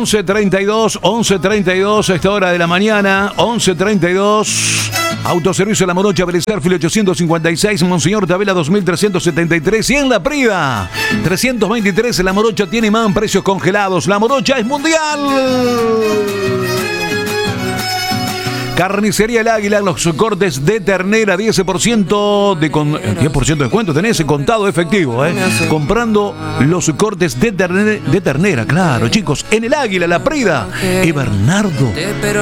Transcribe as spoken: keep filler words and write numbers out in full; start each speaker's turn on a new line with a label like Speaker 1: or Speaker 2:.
Speaker 1: once treinta y dos, once treinta y dos a esta hora de la mañana, once treinta y dos. Autoservicio La Morocha, Belisario ochocientos cincuenta y seis, Monseñor Tabela dos mil trescientos setenta y tres y en La Prida trescientos veintitrés. La Morocha tiene más precios congelados. La Morocha es mundial. Carnicería El Águila, los cortes de ternera, diez por ciento de, con, diez por ciento de descuento, tenés contado efectivo, ¿eh? Comprando los cortes de ternera, de ternera, claro, chicos, en El Águila, La Prida y Bernardo.